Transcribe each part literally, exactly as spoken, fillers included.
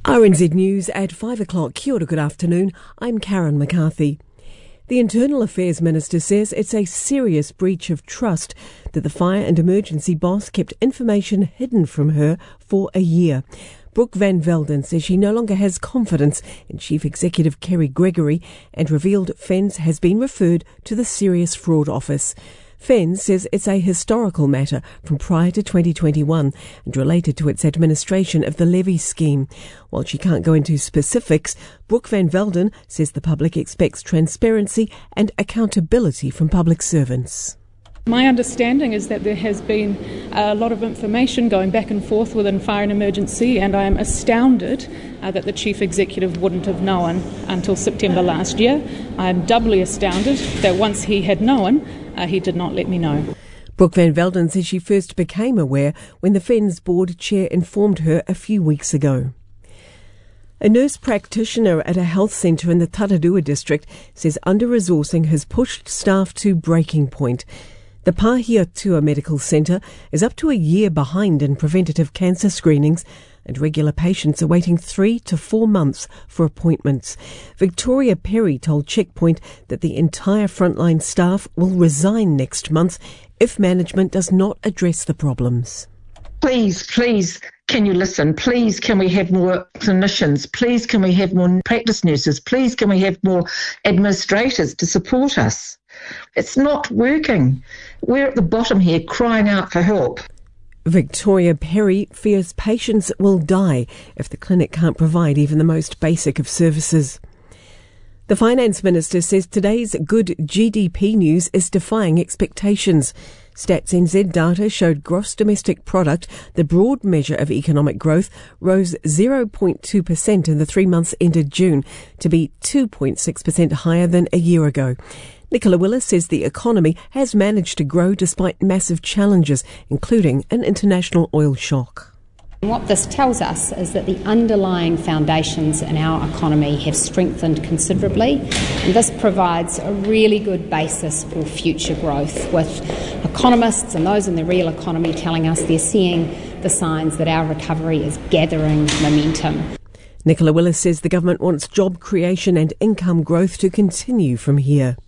R N Z News at five o'clock. Kia ora, good afternoon. I'm Karen McCarthy. The Internal Affairs Minister says it's a serious breach of trust that the fire and emergency boss kept information hidden from her for a year. Brooke Van Velden says she no longer has confidence in Chief Executive Kerry Gregory and revealed Fens has been referred to the Serious Fraud Office. Fens says it's a historical matter from prior to twenty twenty-one and related to its administration of the levy scheme. While she can't go into specifics, Brooke Van Velden says the public expects transparency and accountability from public servants. My understanding is that there has been a lot of information going back and forth within Fire and Emergency, and I am astounded uh, that the Chief Executive wouldn't have known until September last year. I am doubly astounded that once he had known, uh, he did not let me know. Brooke Van Velden says she first became aware when the Fens board chair informed her a few weeks ago. A nurse practitioner at a health centre in the Tararua district says under-resourcing has pushed staff to breaking point. The Pahiatua Medical Centre is up to a year behind in preventative cancer screenings, and regular patients are waiting three to four months for appointments. Victoria Perry told Checkpoint that the entire frontline staff will resign next month if management does not address the problems. Please, please, can you listen? Please, can we have more clinicians? Please, can we have more practice nurses? Please, can we have more administrators to support us? It's not working. We're at the bottom here crying out for help. Victoria Perry fears patients will die if the clinic can't provide even the most basic of services. The Finance Minister says today's good G D P news is defying expectations. Stats N Z data showed gross domestic product, the broad measure of economic growth, rose zero point two percent in the three months ended June, to be two point six percent higher than a year ago. Nicola Willis says the economy has managed to grow despite massive challenges, including an international oil shock. What this tells us is that the underlying foundations in our economy have strengthened considerably, and this provides a really good basis for future growth, with economists and those in the real economy telling us they're seeing the signs that our recovery is gathering momentum. Nicola Willis says the government wants job creation and income growth to continue from here.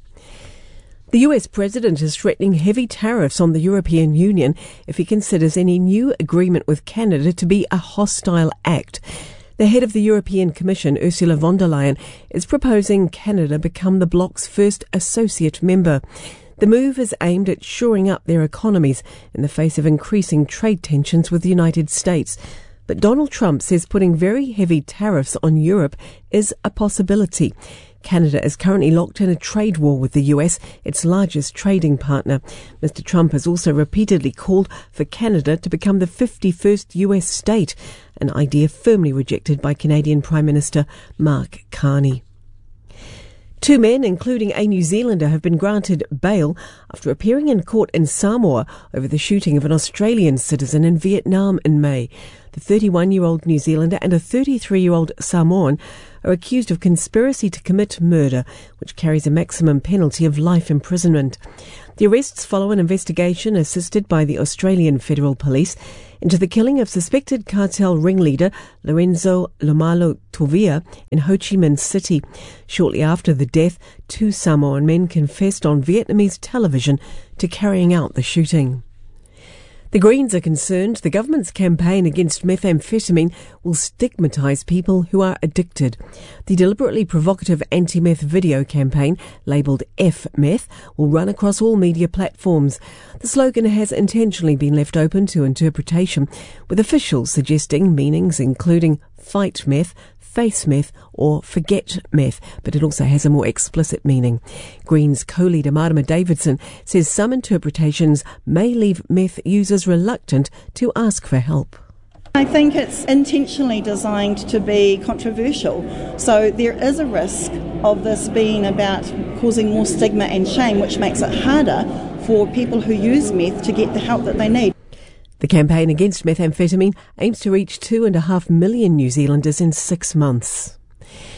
The U S President is threatening heavy tariffs on the European Union if he considers any new agreement with Canada to be a hostile act. The head of the European Commission, Ursula von der Leyen, is proposing Canada become the bloc's first associate member. The move is aimed at shoring up their economies in the face of increasing trade tensions with the United States. But Donald Trump says putting very heavy tariffs on Europe is a possibility. Canada is currently locked in a trade war with the U S, its largest trading partner. Mister Trump has also repeatedly called for Canada to become the fifty-first U S state, an idea firmly rejected by Canadian Prime Minister Mark Carney. Two men, including a New Zealander, have been granted bail after appearing in court in Samoa over the shooting of an Australian citizen in Vietnam in May. The thirty-one-year-old New Zealander and a thirty-three-year-old Samoan are accused of conspiracy to commit murder, which carries a maximum penalty of life imprisonment. The arrests follow an investigation assisted by the Australian Federal Police into the killing of suspected cartel ringleader Lorenzo Lomalo Tovia in Ho Chi Minh City. Shortly after the death, two Samoan men confessed on Vietnamese television to carrying out the shooting. The Greens are concerned the government's campaign against methamphetamine will stigmatise people who are addicted. The deliberately provocative anti-meth video campaign, labelled F-Meth, will run across all media platforms. The slogan has intentionally been left open to interpretation, with officials suggesting meanings including fight meth, face meth or forget meth, but it also has a more explicit meaning. Greens co-leader Marama Davidson says some interpretations may leave meth users reluctant to ask for help. I think it's intentionally designed to be controversial, so there is a risk of this being about causing more stigma and shame, which makes it harder for people who use meth to get the help that they need. The campaign against methamphetamine aims to reach two and a half million New Zealanders in six months.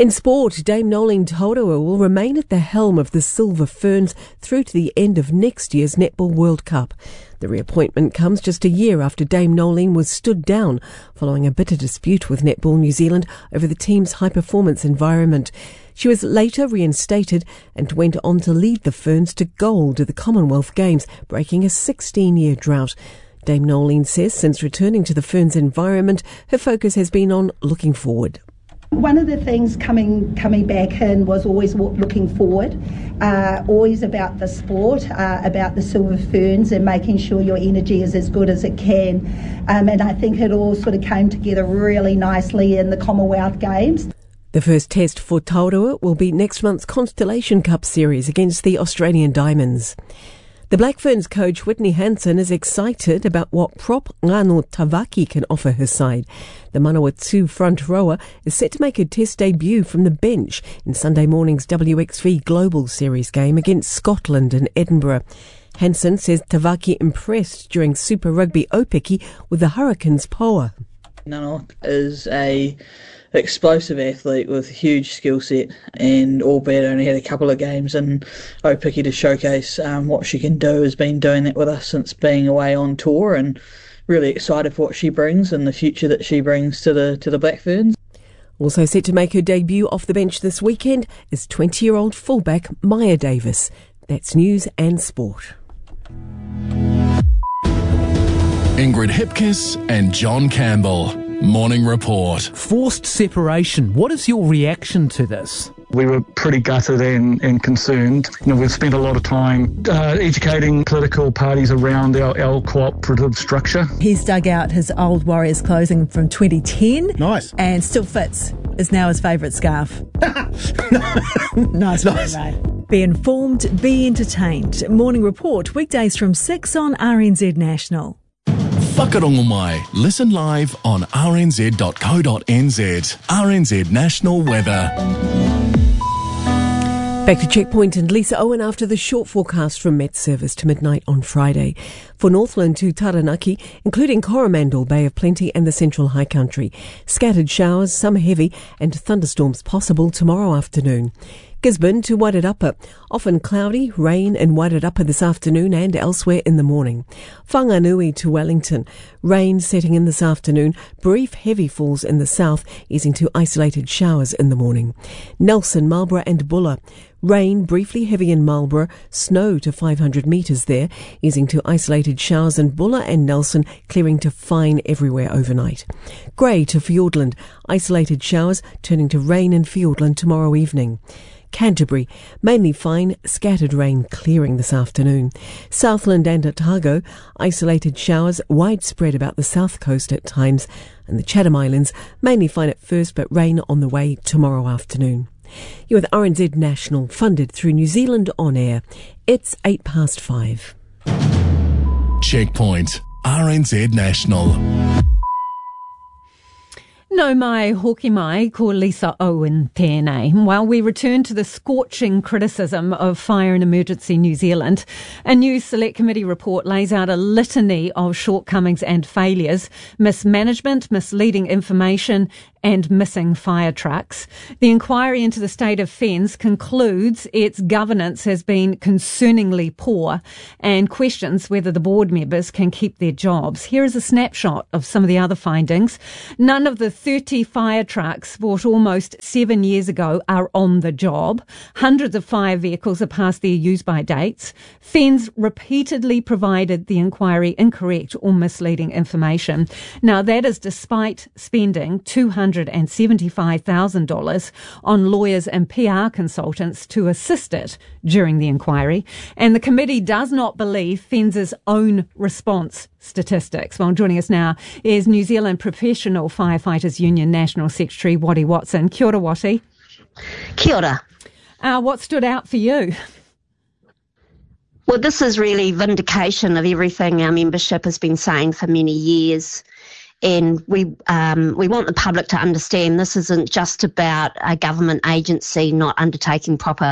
In sport, Dame Nolene Taurua will remain at the helm of the Silver Ferns through to the end of next year's Netball World Cup. The reappointment comes just a year after Dame Nolene was stood down following a bitter dispute with Netball New Zealand over the team's high-performance environment. She was later reinstated and went on to lead the Ferns to gold at the Commonwealth Games, breaking a sixteen-year drought. Dame Nolene says since returning to the Ferns environment, her focus has been on looking forward. One of the things coming coming back in was always looking forward, uh, always about the sport, uh, about the Silver Ferns and making sure your energy is as good as it can. Um, and I think it all sort of came together really nicely in the Commonwealth Games. The first test for Taurua will be next month's Constellation Cup series against the Australian Diamonds. The Black Ferns coach Whitney Hansen is excited about what prop Ngano Tavaki can offer her side. The Manawatu front rower is set to make her test debut from the bench in Sunday morning's W X V Global Series game against Scotland in Edinburgh. Hansen says Tavaki impressed during Super Rugby Opiki with the Hurricanes' power. Ngano is a explosive athlete with a huge skill set, and albeit only had a couple of games in Opiki to showcase um, what she can do, has been doing that with us since being away on tour, and really excited for what she brings and the future that she brings to the to the Black Ferns. Also set to make her debut off the bench this weekend is twenty-year-old fullback Maya Davis. That's news and sport. Ingrid Hipkiss and John Campbell. Morning Report. Forced separation. What is your reaction to this? We were pretty gutted and, and concerned. You know, we've spent a lot of time uh, educating political parties around our, our cooperative structure. He's dug out his old Warriors clothing from twenty ten. Nice. And still fits. Is now his favourite scarf. Nice, nice. Right. Be informed, be entertained. Morning Report, weekdays from six on R N Z National. Whakarongo mai. Listen live on r n z dot co dot n z. R N Z National Weather. Back to Checkpoint and Lisa Owen after the short forecast from Met Service to midnight on Friday. For Northland to Taranaki, including Coromandel, Bay of Plenty and the Central High Country. Scattered showers, some heavy, and thunderstorms possible tomorrow afternoon. Gisborne to Wairarapa, often cloudy, rain in Wairarapa this afternoon and elsewhere in the morning. Whanganui to Wellington, rain setting in this afternoon, brief heavy falls in the south, easing to isolated showers in the morning. Nelson, Marlborough and Buller, rain briefly heavy in Marlborough, snow to five hundred metres there, easing to isolated showers in Buller and Nelson, clearing to fine everywhere overnight. Grey to Fiordland, isolated showers turning to rain in Fiordland tomorrow evening. Canterbury, mainly fine, scattered rain clearing this afternoon. Southland and Otago, isolated showers widespread about the south coast at times. And the Chatham Islands, mainly fine at first but rain on the way tomorrow afternoon. You're with R N Z National, funded through New Zealand On Air. It's eight past five. Checkpoint, R N Z National. No mai hoki mai ko Lisa Owen tēnei. While we return to the scorching criticism of Fire and Emergency New Zealand, a new Select Committee report lays out a litany of shortcomings and failures, mismanagement, misleading information and missing fire trucks. The inquiry into the state of Fens concludes its governance has been concerningly poor and questions whether the board members can keep their jobs. Here is a snapshot of some of the other findings. None of the thirty fire trucks bought almost seven years ago are on the job. Hundreds of fire vehicles are past their use-by dates. Fens repeatedly provided the inquiry incorrect or misleading information. Now, that is despite spending two hundred seventy-five thousand dollars on lawyers and P R consultants to assist it during the inquiry. And the committee does not believe Fens' own response statistics. Well, joining us now is New Zealand Professional Firefighters Union National Secretary Wattie Watson. Kia ora, Wattie. Kia ora. Uh, what stood out for you? Well, this is really vindication of everything our membership has been saying for many years. And we um, we want the public to understand this isn't just about a government agency not undertaking proper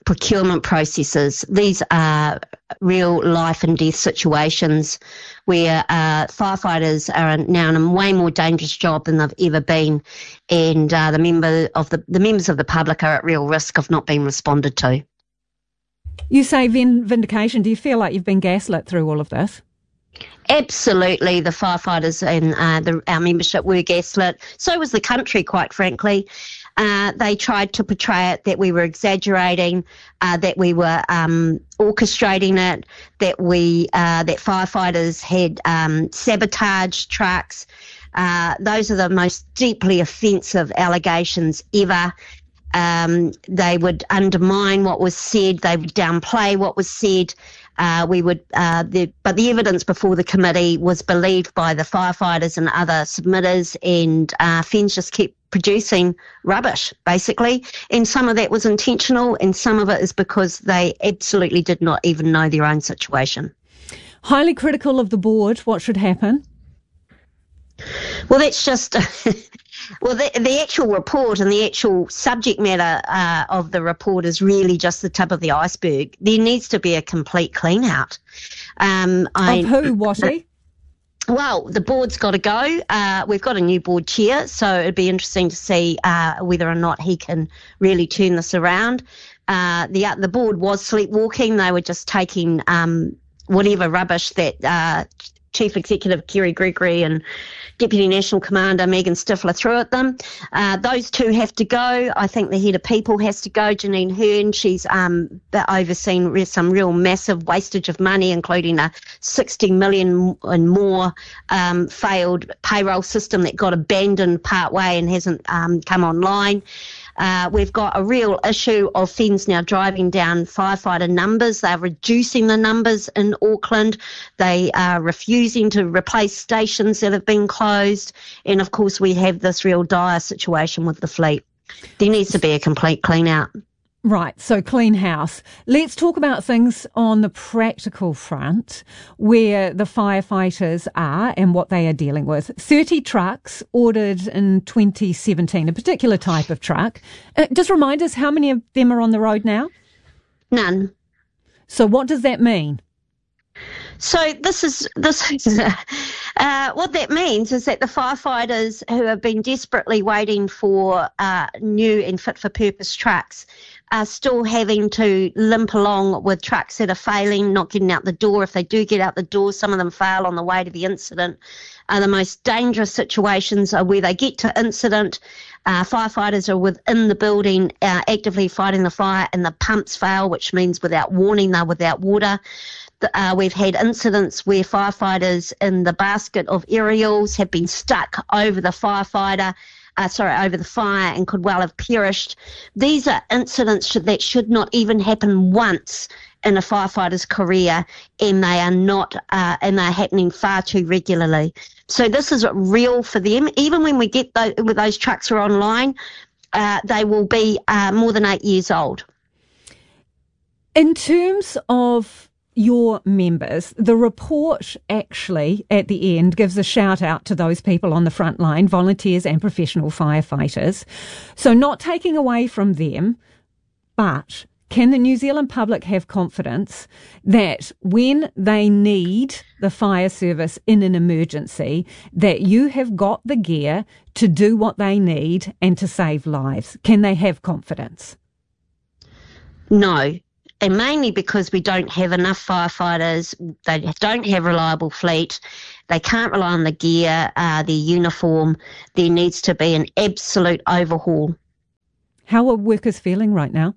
procurement processes. These are real life and death situations where uh, firefighters are now in a way more dangerous job than they've ever been, and uh, the member of the, the members of the public are at real risk of not being responded to. You say vindication. Do you feel like you've been gaslit through all of this? Absolutely. The firefighters and uh, the, our membership were gaslit. So was the country, quite frankly. Uh, they tried to portray it that we were exaggerating, uh, that we were um, orchestrating it, that we uh, that firefighters had um, sabotaged trucks. Uh, those are the most deeply offensive allegations ever. Um, they would undermine what was said. They would downplay what was said. Uh, we would, uh, the, but the evidence before the committee was believed by the firefighters and other submitters, and uh, F E N Z just kept producing rubbish, basically. And some of that was intentional, and some of it is because they absolutely did not even know their own situation. Highly critical of the board. What should happen? Well, that's just... Well, the, the actual report and the actual subject matter uh, of the report is really just the tip of the iceberg. There needs to be a complete clean out. Um, I, of who, Watty? Well, the board's got to go. Uh, we've got a new board chair, so it'd be interesting to see uh, whether or not he can really turn this around. Uh, the the board was sleepwalking. They were just taking um, whatever rubbish that uh, Chief Executive Kerry Gregory and Deputy National Commander Megan Stifler threw at them. Uh, those two have to go. I think the head of people has to go, Janine Hearn. She's um, overseen re- some real massive wastage of money, including a sixty million and more um, failed payroll system that got abandoned partway and hasn't um, come online. Uh, we've got a real issue of F E N Z now driving down firefighter numbers. They're reducing the numbers in Auckland. They are refusing to replace stations that have been closed. And, of course, we have this real dire situation with the fleet. There needs to be a complete clean out. Right, so clean house. Let's talk about things on the practical front, where the firefighters are and what they are dealing with. thirty trucks ordered in twenty seventeen, a particular type of truck. Uh, just remind us, how many of them are on the road now? None. So what does that mean? So this is this is uh, uh, what that means is that the firefighters who have been desperately waiting for uh, new and fit for purpose trucks are still having to limp along with trucks that are failing, not getting out the door. If they do get out the door, some of them fail on the way to the incident. Uh, the most dangerous situations are where they get to incident, uh, firefighters are within the building uh, actively fighting the fire, and the pumps fail, which means without warning they're without water. Uh, we've had incidents where firefighters in the basket of aerials have been stuck over the firefighter, uh, sorry, over the fire, and could well have perished. These are incidents that should not even happen once in a firefighter's career, and they are not, uh, and they're happening far too regularly. So this is real for them. Even when we get those, when those trucks are online, uh, they will be uh, more than eight years old. In terms of your members, the report actually at the end gives a shout out to those people on the front line, volunteers and professional firefighters. So not taking away from them, but can the New Zealand public have confidence that when they need the fire service in an emergency, that you have got the gear to do what they need and to save lives? Can they have confidence? No. And mainly because we don't have enough firefighters, they don't have reliable fleet, they can't rely on the gear, uh, their uniform. There needs to be an absolute overhaul. How are workers feeling right now?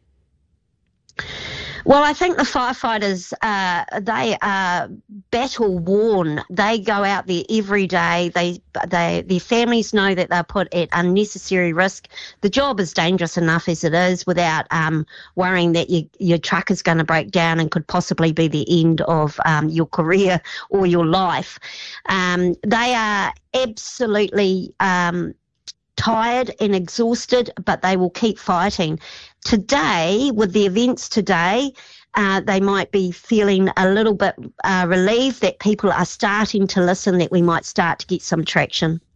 Well, I think the firefighters, uh, they are battle worn. They go out there every day. They, they, their families know that they're put at unnecessary risk. The job is dangerous enough as it is, without um, worrying that you, your truck is going to break down and could possibly be the end of um, your career or your life. Um, they are absolutely um, tired and exhausted, but they will keep fighting. Today, with the events today, uh, they might be feeling a little bit uh, relieved that people are starting to listen, that we might start to get some traction.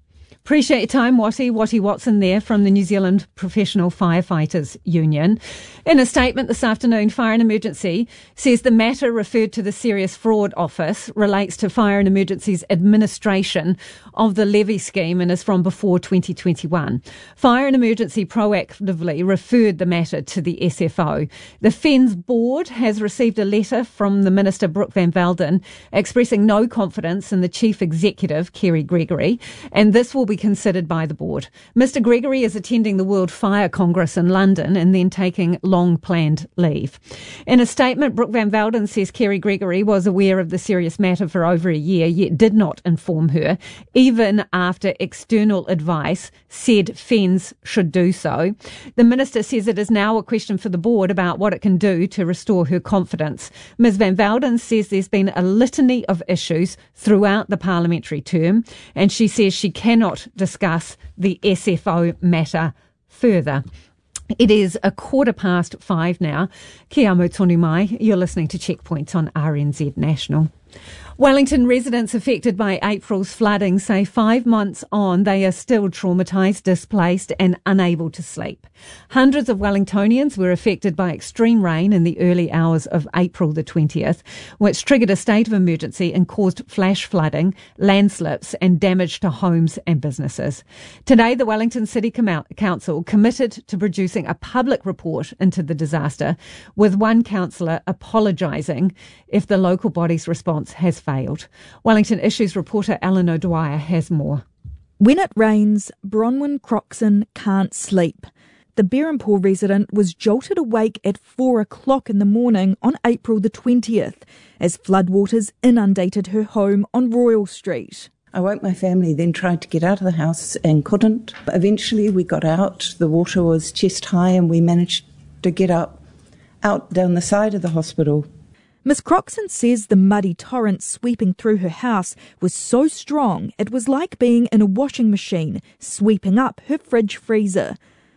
Appreciate your time, Watty. Watty Watson there from the New Zealand Professional Firefighters Union. In a statement this afternoon, Fire and Emergency says the matter referred to the Serious Fraud Office relates to Fire and Emergency's administration of the levy scheme and is from before twenty twenty-one. Fire and Emergency proactively referred the matter to the S F O. The F E N S board has received a letter from the Minister Brooke Van Velden expressing no confidence in the Chief Executive, Kerry Gregory, and this will be considered by the board. Mister Gregory is attending the World Fire Congress in London and then taking long-planned leave. In a statement, Brooke Van Velden says Kerry Gregory was aware of the serious matter for over a year, yet did not inform her, even after external advice said F E N S should do so. The Minister says it is now a question for the board about what it can do to restore her confidence. Miz Van Velden says there's been a litany of issues throughout the parliamentary term, and she says she cannot discuss the S F O matter further. It is a quarter past five now. Kia amo tonu mai. You're listening to Checkpoints on R N Z National. Wellington residents affected by April's flooding say five months on they are still traumatised, displaced and unable to sleep. Hundreds of Wellingtonians were affected by extreme rain in the early hours of April the twentieth, which triggered a state of emergency and caused flash flooding, landslips and damage to homes and businesses. Today, the Wellington City Council committed to producing a public report into the disaster, with one councillor apologising if the local body's response has failed. Wellington Issues reporter Alan O'Dwyer has more. When it rains, Bronwyn Croxon can't sleep. The Berhampore resident was jolted awake at four o'clock in the morning on April the twentieth as floodwaters inundated her home on Royal Street. I woke my family, then tried to get out of the house and couldn't. Eventually we got out. The water was chest high and we managed to get up out down the side of the hospital. Miss Croxon says the muddy torrent sweeping through her house was so strong it was like being in a washing machine, sweeping up her fridge freezer.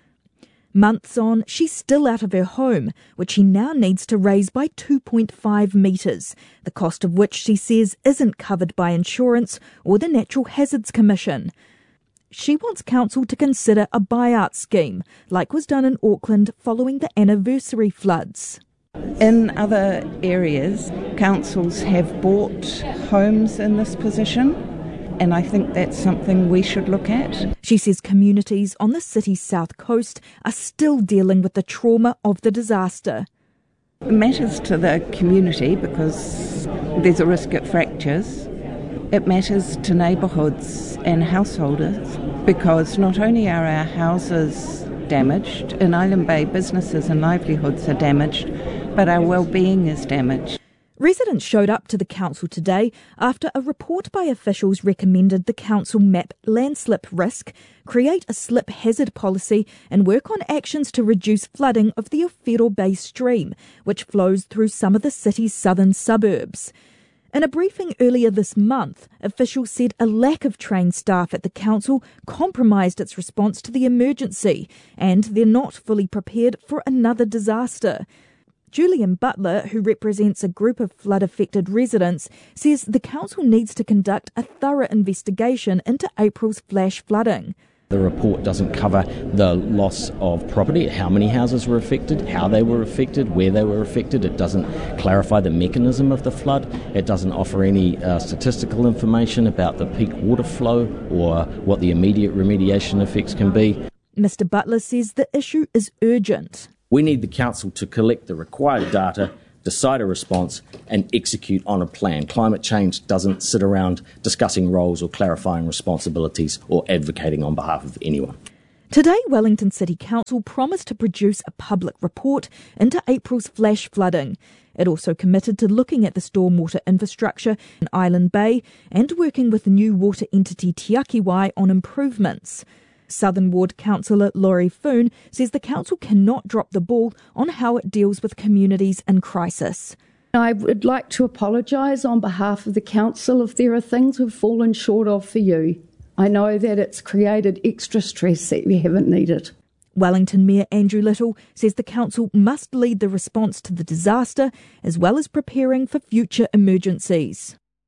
Months on, she's still out of her home, which she now needs to raise by two point five metres, the cost of which she says isn't covered by insurance or the Natural Hazards Commission. She wants council to consider a buyout scheme, like was done in Auckland following the anniversary floods. In other areas, councils have bought homes in this position, and I think that's something we should look at. She says communities on the city's south coast are still dealing with the trauma of the disaster. It matters to the community because there's a risk it fractures. It matters to neighbourhoods and householders because not only are our houses damaged, in Island Bay businesses and livelihoods are damaged, but our well-being is damaged. Residents showed up to the council today after a report by officials recommended the council map landslip risk, create a slip hazard policy and work on actions to reduce flooding of the Awhiro Bay stream, which flows through some of the city's southern suburbs. In a briefing earlier this month, officials said a lack of trained staff at the council compromised its response to the emergency, and they're not fully prepared for another disaster. Julian Butler, who represents a group of flood-affected residents, says the council needs to conduct a thorough investigation into April's flash flooding. The report doesn't cover the loss of property, how many houses were affected, how they were affected, where they were affected. It doesn't clarify the mechanism of the flood. It doesn't offer any uh, statistical information about the peak water flow or what the immediate remediation effects can be. Mister Butler says the issue is urgent. We need the council to collect the required data, decide a response and execute on a plan. Climate change doesn't sit around discussing roles or clarifying responsibilities or advocating on behalf of anyone. Today, Wellington City Council promised to produce a public report into April's flash flooding. It also committed to looking at the stormwater infrastructure in Island Bay and working with the new water entity Te Akiwai on improvements. Southern Ward Councillor Laurie Foon says the council cannot drop the ball on how it deals with communities in crisis. I would like to apologise on behalf of the council if there are things we've fallen short of for you. I know that it's created extra stress that we haven't needed. Wellington Mayor Andrew Little says the council must lead the response to the disaster as well as preparing for future emergencies.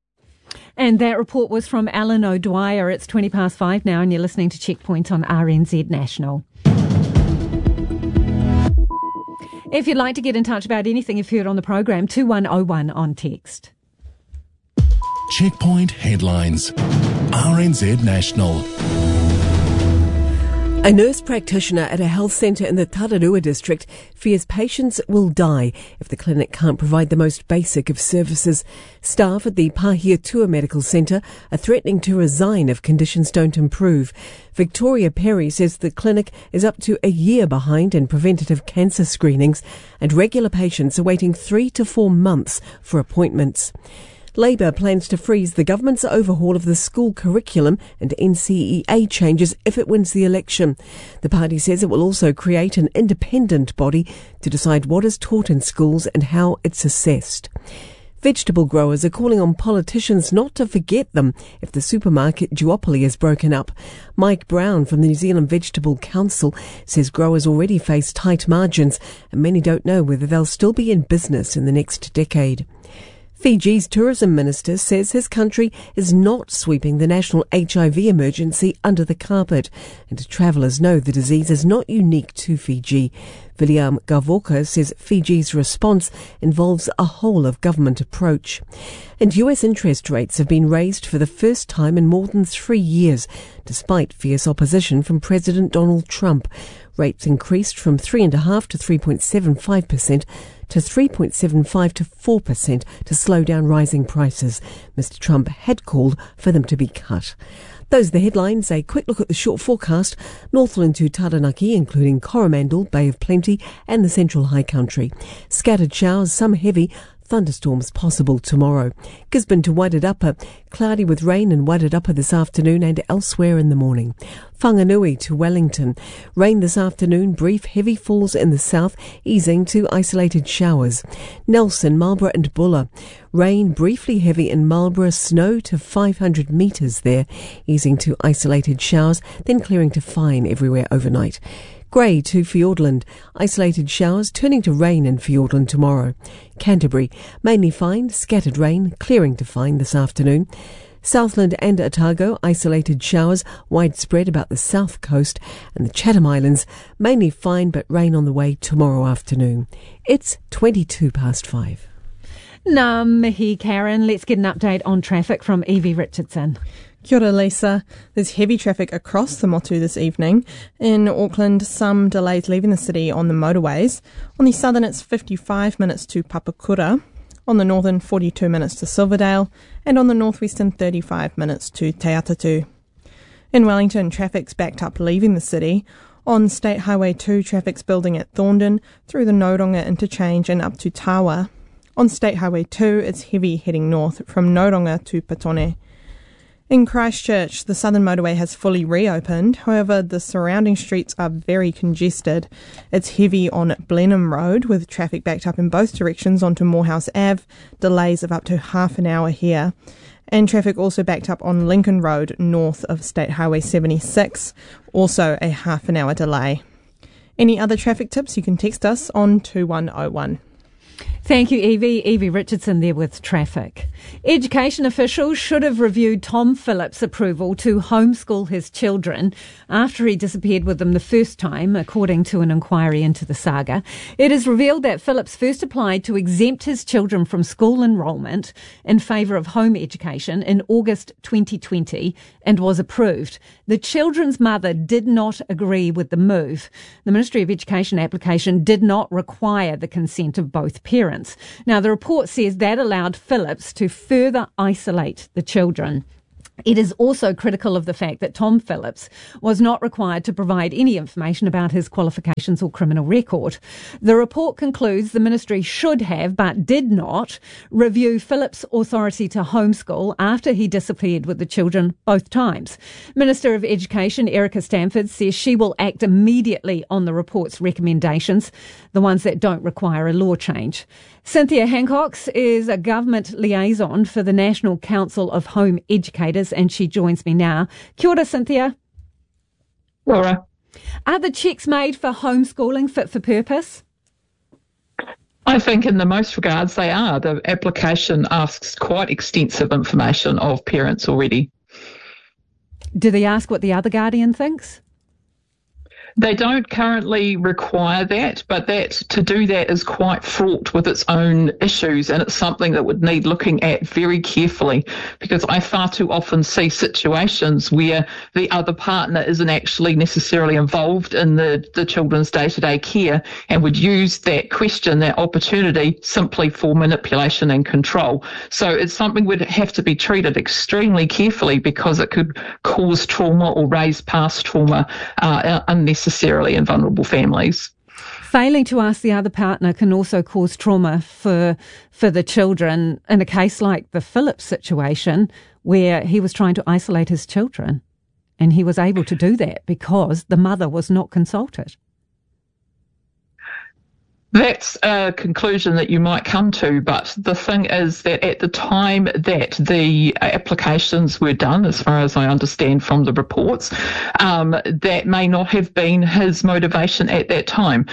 And that report was from Alan O'Dwyer. It's twenty past five now and you're listening to Checkpoint on R N Z National. If you'd like to get in touch about anything you've heard on the program, two one oh one on text. Checkpoint headlines. R N Z National. A nurse practitioner at a health centre in the Tararua district fears patients will die if the clinic can't provide the most basic of services. Staff at the Pahiatua Medical Centre are threatening to resign if conditions don't improve. Victoria Perry says the clinic is up to a year behind in preventative cancer screenings and regular patients are waiting three to four months for appointments. Labour plans to freeze the government's overhaul of the school curriculum and N C E A changes if it wins the election. The party says it will also create an independent body to decide what is taught in schools and how it's assessed. Vegetable growers are calling on politicians not to forget them if the supermarket duopoly is broken up. Mike Brown from the New Zealand Vegetable Council says growers already face tight margins and many don't know whether they'll still be in business in the next decade. Fiji's tourism minister says his country is not sweeping the national H I V emergency under the carpet, and travellers know the disease is not unique to Fiji. William Gavoka says Fiji's response involves a whole-of-government approach. And U S interest rates have been raised for the first time in more than three years, despite fierce opposition from President Donald Trump. Rates increased from three point five percent to three point seven five percent to three point seven five to four percent to slow down rising prices. Mister Trump had called for them to be cut. Those are the headlines. A quick look at the short forecast. Northland to Taranaki, including Coromandel, Bay of Plenty and the Central High Country. Scattered showers, some heavy. Thunderstorms possible tomorrow. Gisborne to Wairarapa, cloudy with rain in Wairarapa this afternoon and elsewhere in the morning. Whanganui to Wellington, rain this afternoon, brief heavy falls in the south, easing to isolated showers. Nelson, Marlborough and Buller, rain briefly heavy in Marlborough, snow to five hundred metres there, easing to isolated showers, then clearing to fine everywhere overnight. Grey to Fiordland, isolated showers turning to rain in Fiordland tomorrow. Canterbury, mainly fine, scattered rain, clearing to fine this afternoon. Southland and Otago, isolated showers widespread about the south coast, and the Chatham Islands, mainly fine but rain on the way tomorrow afternoon. It's twenty-two past five. Ngā mihi, Karen. Let's get an update on traffic from Evie Richardson. Kia ora, Lisa. There's heavy traffic across the Motu this evening. In Auckland, some delays leaving the city on the motorways. On the southern, it's fifty-five minutes to Papakura. On the northern, forty-two minutes to Silverdale. And on the northwestern, thirty-five minutes to Te Atatu. In Wellington, traffic's backed up leaving the city. On State Highway two, traffic's building at Thorndon, through the Noronga interchange and up to Tawa. On State Highway two, it's heavy heading north from Noronga to Patone. In Christchurch, the southern motorway has fully reopened. However, the surrounding streets are very congested. It's heavy on Blenheim Road, with traffic backed up in both directions onto Morehouse Avenue, delays of up to half an hour here. And traffic also backed up on Lincoln Road, north of State Highway seventy-six, also a half an hour delay. Any other traffic tips, you can text us on two one oh one. Thank you, Evie. Evie Richardson there with traffic. Education officials should have reviewed Tom Phillips' approval to homeschool his children after he disappeared with them the first time, according to an inquiry into the saga. It is revealed that Phillips first applied to exempt his children from school enrolment in favour of home education in August twenty twenty and was approved. The children's mother did not agree with the move. The Ministry of Education application did not require the consent of both parents. Now, the report says that allowed Phillips to further isolate the children. It is also critical of the fact that Tom Phillips was not required to provide any information about his qualifications or criminal record. The report concludes the ministry should have, but did not, review Phillips' authority to homeschool after he disappeared with the children both times. Minister of Education Erica Stanford says she will act immediately on the report's recommendations, the ones that don't require a law change. Cynthia Hancox is a government liaison for the National Council of Home Educators, and she joins me now. Kia ora, Cynthia. Kia ora. Are the checks made for homeschooling fit for purpose? I think in the most regards they are. The application asks quite extensive information of parents already. Do they ask what the other guardian thinks? They don't currently require that, but that to do that is quite fraught with its own issues, and it's something that would need looking at very carefully, because I far too often see situations where the other partner isn't actually necessarily involved in the, the children's day-to-day care and would use that question, that opportunity, simply for manipulation and control. So it's something would have to be treated extremely carefully, because it could cause trauma or raise past trauma uh, unnecessarily. necessarily in vulnerable families. Failing to ask the other partner can also cause trauma for for the children in a case like the Phillips situation, where he was trying to isolate his children, and he was able to do that because the mother was not consulted. That's a conclusion that you might come to, but the thing is that at the time that the applications were done, as far as I understand from the reports, um, that may not have been his motivation at that time.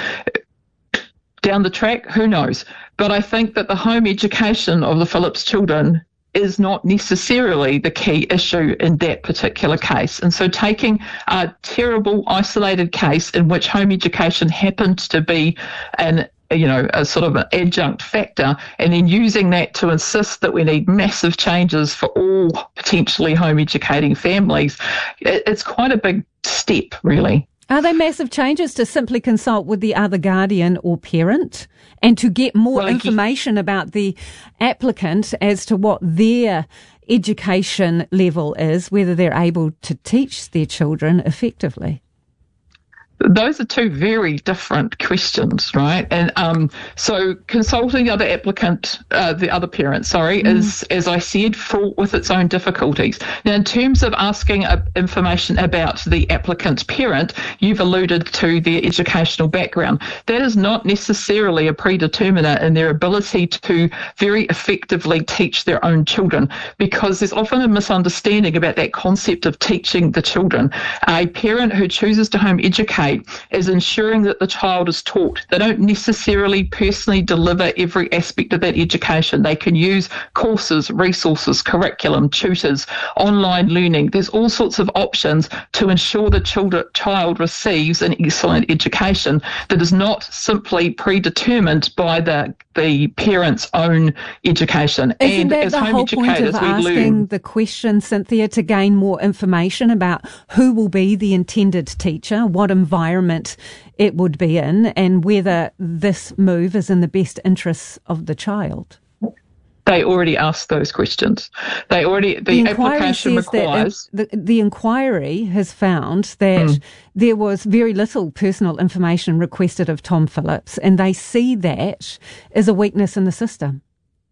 Down the track, who knows? But I think that the home education of the Phillips children is not necessarily the key issue in that particular case. And so taking a terrible isolated case in which home education happened to be an you know, a sort of an adjunct factor, and then using that to insist that we need massive changes for all potentially home educating families, it's quite a big step, really. Are they massive changes to simply consult with the other guardian or parent and to get more well, information guess- about the applicant as to what their education level is, whether they're able to teach their children effectively? Those are two very different questions, right? And um, so consulting the other applicant, uh, the other parent, sorry, mm. is, as I said, fraught with its own difficulties. Now, in terms of asking uh, information about the applicant's parent, you've alluded to their educational background. That is not necessarily a predeterminer in their ability to very effectively teach their own children, because there's often a misunderstanding about that concept of teaching the children. A parent who chooses to home educate is ensuring that the child is taught. They don't necessarily personally deliver every aspect of that education. They can use courses, resources, curriculum, tutors, online learning. There's all sorts of options to ensure the children, child receives an excellent education that is not simply predetermined by the the parent's own education. Isn't and that as the home whole educators, point of we asking learn the question, Cynthia, to gain more information about who will be the intended teacher, what environment it would be in, and whether this move is in the best interests of the child? They already asked those questions. They already the, the application requires that the, the inquiry has found that mm. there was very little personal information requested of Tom Phillips, and they see that as a weakness in the system.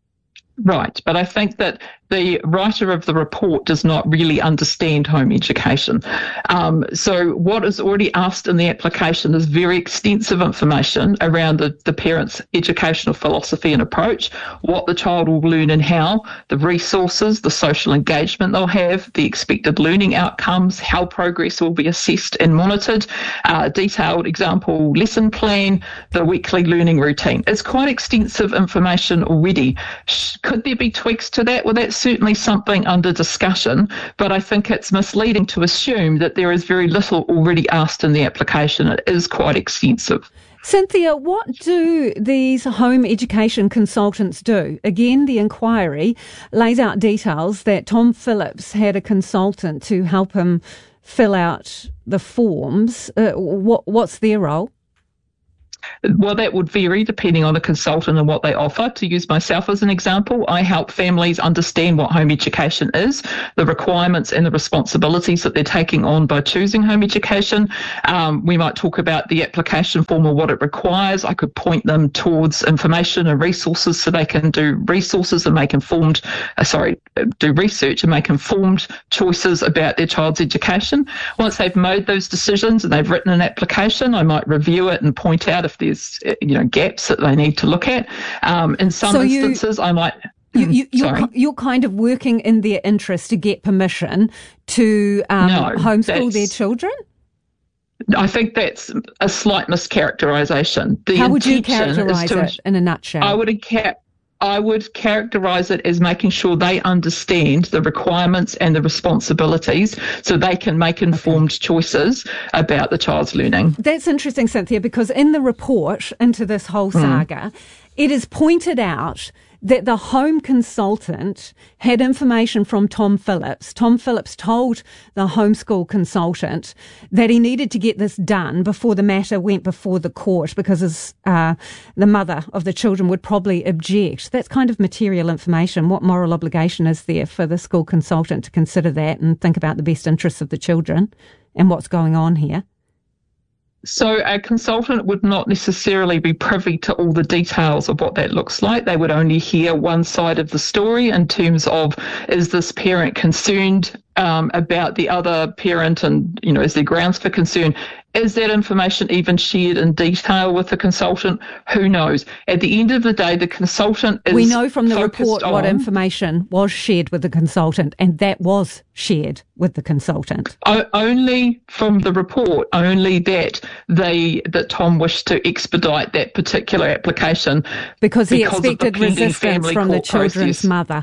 Right, but I think that the writer of the report does not really understand home education. Um, so what is already asked in the application is very extensive information around the, the parent's educational philosophy and approach, what the child will learn and how, the resources, the social engagement they'll have, the expected learning outcomes, how progress will be assessed and monitored, uh, detailed example lesson plan, the weekly learning routine. It's quite extensive information already. Could there be tweaks to that? Well, that's certainly something under discussion, but I think it's misleading to assume that there is very little already asked in the application. It is quite extensive. Cynthia, what do these home education consultants do? Again, the inquiry lays out details that Tom Phillips had a consultant to help him fill out the forms. Uh, what, what's their role? Well, that would vary depending on the consultant and what they offer. To use myself as an example, I help families understand what home education is, the requirements and the responsibilities that they're taking on by choosing home education. Um, we might talk about the application form or what it requires. I could point them towards information and resources so they can do resources and make informed, uh, sorry, do research and make informed choices about their child's education. Once they've made those decisions and they've written an application, I might review it and point out if there's, you know, gaps that they need to look at. Um, in some so instances, you, I might... You, you, you're, sorry. you're kind of working in their interest to get permission to um, no, homeschool their children? I think that's a slight mischaracterisation. The How would you intention is characterise to- it in a nutshell? I would ca- I would characterise it as making sure they understand the requirements and the responsibilities so they can make informed okay. choices about the child's learning. That's interesting, Cynthia, because in the report into this whole saga, mm. it is pointed out that the home consultant had information from Tom Phillips. Tom Phillips told the homeschool consultant that he needed to get this done before the matter went before the court because his, uh, the mother of the children would probably object. That's kind of material information. What moral obligation is there for the school consultant to consider that and think about the best interests of the children and what's going on here? So a consultant would not necessarily be privy to all the details of what that looks like. They would only hear one side of the story in terms of, is this parent concerned um, about the other parent and, you know, is there grounds for concern? Is that information even shared in detail with the consultant? Who knows? At the end of the day, the consultant is We know from the report on, what information was shared with the consultant, and that was shared with the consultant. Only from the report, only that they that Tom wished to expedite that particular application. Because he because expected resistance from the children's process. mother.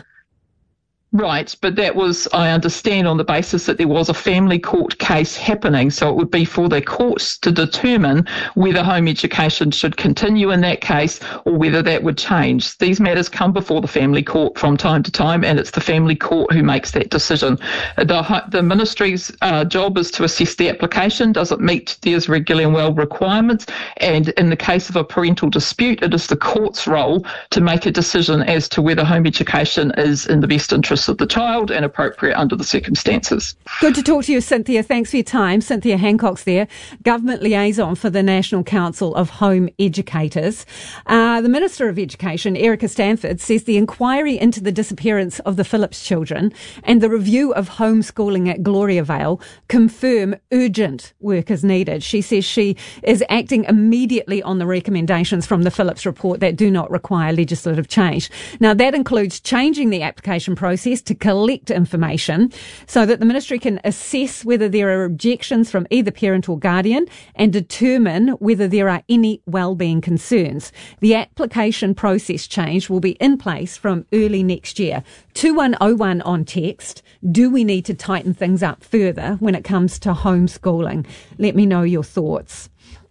Right, but that was, I understand, on the basis that there was a family court case happening, so it would be for the courts to determine whether home education should continue in that case or whether that would change. These matters come before the family court from time to time, and it's the family court who makes that decision. The, the ministry's uh, job is to assess the application, does it meet the Is Regular and Well requirements, and in the case of a parental dispute, it is the court's role to make a decision as to whether home education is in the best interest of the child and appropriate under the circumstances. Good to talk to you, Cynthia. Thanks for your time. Cynthia Hancock's there, Government Liaison for the National Council of Home Educators. Uh, the Minister of Education, Erica Stanford, says the inquiry into the disappearance of the Phillips children and the review of homeschooling at Gloriavale confirm urgent work is needed. She says she is acting immediately on the recommendations from the Phillips report that do not require legislative change. Now, that includes changing the application process to collect information so that the ministry can assess whether there are objections from either parent or guardian and determine whether there are any wellbeing concerns. The application process change will be in place from early next year. two one oh one on text. Do we need to tighten things up further when it comes to homeschooling? Let me know your thoughts.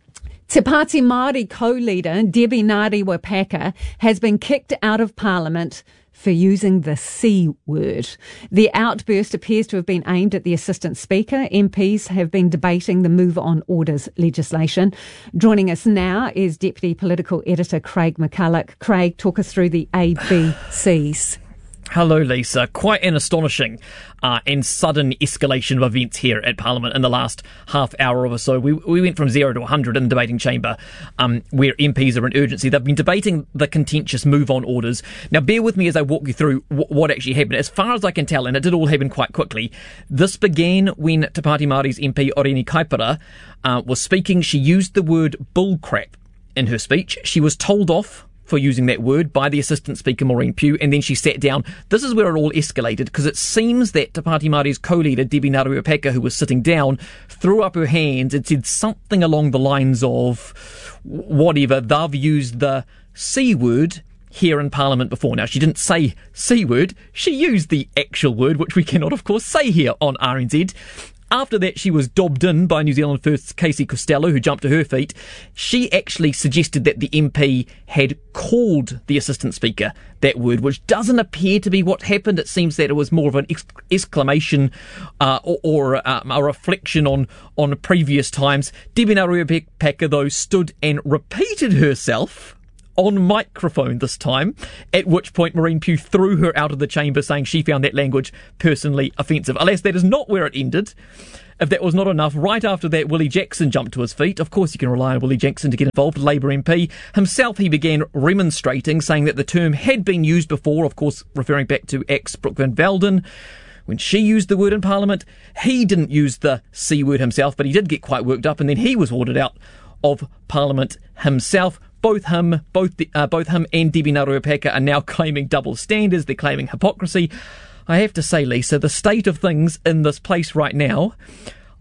Te Pāti Māori co-leader Debbie Ngarewa-Packer has been kicked out of Parliament for using the C word. The outburst appears to have been aimed at the Assistant Speaker. M Ps have been debating the Move On Orders legislation. Joining us now is Deputy Political Editor Craig McCulloch. Craig, talk us through the A B Cs. Hello, Lisa. Quite an astonishing uh, and sudden escalation of events here at Parliament in the last half hour or so. We we went from zero to one hundred in the debating chamber, um, where M Ps are in urgency. They've been debating the contentious move-on orders. Now, bear with me as I walk you through w- what actually happened. As far as I can tell, and it did all happen quite quickly, this began when Te Pāti Māori's M P Oreni Kaipara uh, was speaking. She used the word bullcrap in her speech. She was told off for using that word by the Assistant Speaker Maureen Pugh, and then she sat down. This is where it all escalated, because it seems that Te Pāti Māori's co-leader Debbie Ngarewa-Packer, who was sitting down, threw up her hands and said something along the lines of whatever, they've used the C word here in Parliament before. Now, she didn't say C word, she used the actual word, which we cannot of course say here on R N Z. After that, she was dobbed in by New Zealand First's Casey Costello, who jumped to her feet. She actually suggested that the M P had called the Assistant Speaker that word, which doesn't appear to be what happened. It seems that it was more of an ex- exclamation uh, or, or uh, a reflection on, on previous times. Debbie Ngarewa-Packer, though, stood and repeated herself on microphone this time, at which point Maureen Pugh threw her out of the chamber, saying she found that language personally offensive. Alas, that is not where it ended. If that was not enough, right after that, Willie Jackson jumped to his feet. Of course, you can rely on Willie Jackson to get involved, Labour M P. Himself, he began remonstrating, saying that the term had been used before, of course, referring back to ex-Brooke Van Velden. When she used the word in Parliament, he didn't use the C word himself, but he did get quite worked up, and then he was ordered out of Parliament himself. Both him, both the, uh, both him and Debbie Ngarewa-Packer are now claiming double standards. They're claiming hypocrisy. I have to say, Lisa, the state of things in this place right now,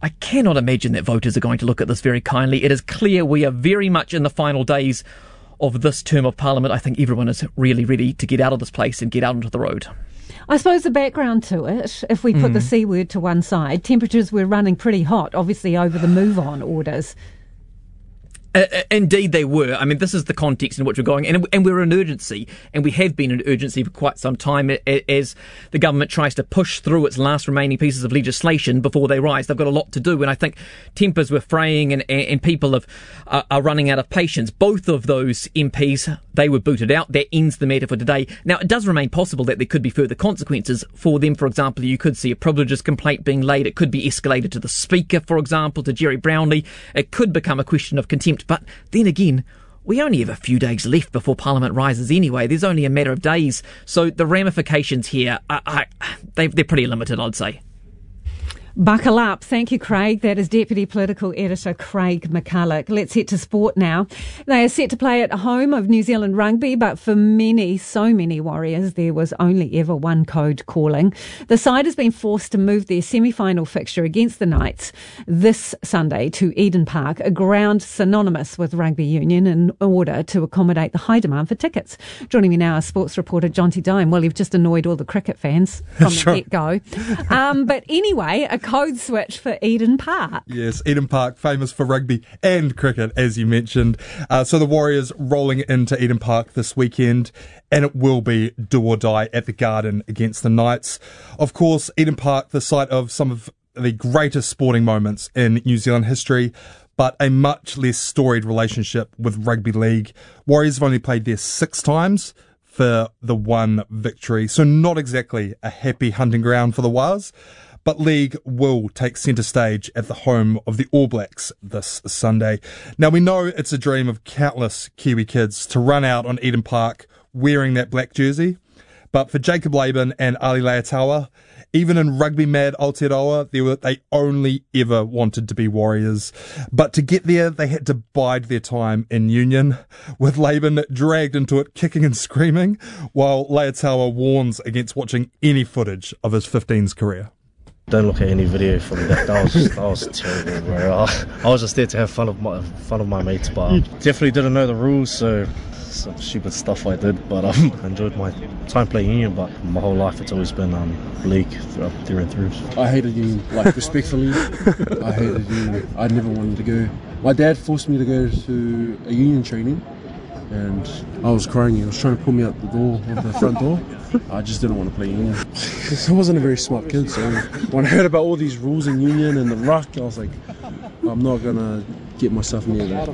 I cannot imagine that voters are going to look at this very kindly. It is clear we are very much in the final days of this term of Parliament. I think everyone is really ready to get out of this place and get out onto the road. I suppose the background to it, if we put mm. the C word to one side, temperatures were running pretty hot, obviously over the move-on orders. Uh, indeed they were. I mean, this is the context in which we're going, and, and we're in urgency, and we have been in urgency for quite some time as the government tries to push through its last remaining pieces of legislation before they rise. They've got a lot to do, and I think tempers were fraying, and, and people have, uh, are running out of patience. Both of those M Ps, they were booted out. That ends the matter for today. Now, it does remain possible that there could be further consequences for them. For example, you could see a privileges complaint being laid. It could be escalated to the Speaker, for example, to Jerry Brownlee. It could become a question of contempt. But then again, we only have a few days left before Parliament rises anyway. There's only a matter of days. So the ramifications here, are, are, they, they're pretty limited, I'd say. Buckle up. Thank you, Craig. That is Deputy Political Editor Craig McCulloch. Let's head to sport now. They are set to play at home of New Zealand Rugby, but for many, so many Warriors, there was only ever one code calling. The side has been forced to move their semi-final fixture against the Knights this Sunday to Eden Park, a ground synonymous with rugby union, in order to accommodate the high demand for tickets. Joining me now is sports reporter Jonty Dime. Well, you've just annoyed all the cricket fans from sure. the get-go. Um, but anyway, a code switch for Eden Park. Yes, Eden Park, famous for rugby and cricket, as you mentioned. Uh, so the Warriors rolling into Eden Park this weekend, and it will be do or die at the Garden against the Knights. Of course, Eden Park, the site of some of the greatest sporting moments in New Zealand history, but a much less storied relationship with rugby league. Warriors have only played there six times for the one victory, so not exactly a happy hunting ground for the Wars. But league will take centre stage at the home of the All Blacks this Sunday. Now, we know it's a dream of countless Kiwi kids to run out on Eden Park wearing that black jersey. But for Jacob Laban and Ali Leataua, even in rugby mad Aotearoa, they, were, they only ever wanted to be Warriors. But to get there, they had to bide their time in Union, with Laban dragged into it kicking and screaming, while Leataua warns against watching any footage of his fifteens career. Don't look at any video from that. That was that was terrible, bro. I, I was just there to have fun of my fun of my mates, but I definitely didn't know the rules, so some stupid stuff I did. But um, I enjoyed my time playing Union. But my whole life it's always been um league through, through and through. I hated Union, like respectfully. I hated Union. I never wanted to go. My dad forced me to go to a Union training, and I was crying. He was trying to pull me out the door of the front door. I just didn't want to play Union. I wasn't a very smart kid, so when I heard about all these rules in Union and the ruck, I was like, I'm not going to get myself near that.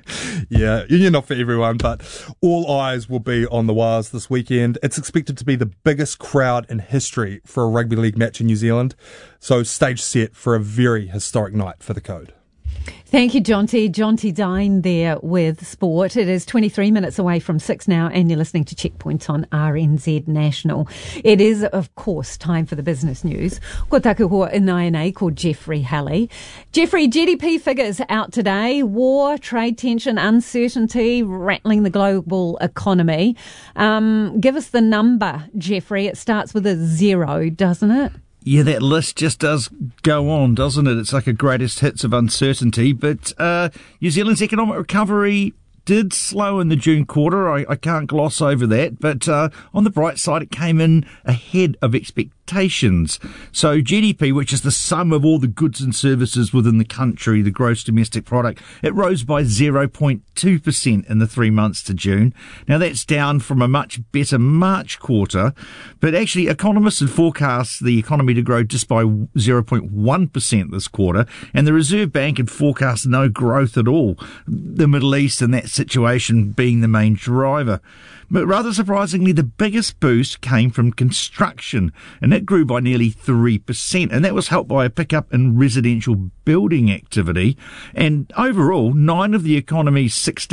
Yeah, Union not for everyone, but all eyes will be on the Wars this weekend. It's expected to be the biggest crowd in history for a rugby league match in New Zealand, so stage set for a very historic night for the Code. Thank you, Jonty. Jonty Dine there with sport. It is twenty-three minutes away from six now, and you're listening to Checkpoint on R N Z National. It is, of course, time for the business news. Ko taku hoa in I N A called Jeffrey Halley. Jeffrey, G D P figures out today. War, trade tension, uncertainty, rattling the global economy. Um, give us the number, Jeffrey. It starts with a zero, doesn't it? Yeah, that list just does go on, doesn't it? It's like a greatest hits of uncertainty. But uh, New Zealand's economic recovery did slow in the June quarter. I, I can't gloss over that. But uh, on the bright side, it came in ahead of expectations. So G D P, which is the sum of all the goods and services within the country, the gross domestic product, it rose by zero point two percent in the three months to June. Now, that's down from a much better March quarter. But actually, economists had forecast the economy to grow just by zero point one percent this quarter. And the Reserve Bank had forecast no growth at all. The Middle East and that situation being the main driver. But rather surprisingly, the biggest boost came from construction, and it grew by nearly three percent, and that was helped by a pickup in residential building activity. And overall, nine of the economy's sixteen